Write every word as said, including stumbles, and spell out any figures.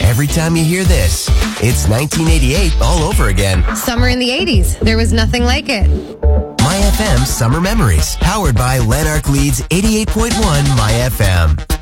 Every time you hear this, it's nineteen eighty-eight all over again. Summer in the eighties. There was nothing like it. My F M Summer Memories, powered by Lanark Leeds eighty-eight point one My F M.